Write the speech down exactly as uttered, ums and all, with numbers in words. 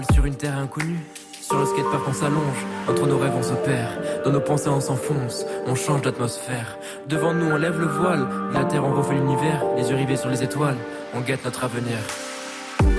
Sur une terre inconnue, sur le skatepark on s'allonge, entre nos rêves on s'opère, dans nos pensées on s'enfonce, on change d'atmosphère. Devant nous on lève le voile, de la terre on refait l'univers, les yeux rivés sur les étoiles, on guette notre avenir.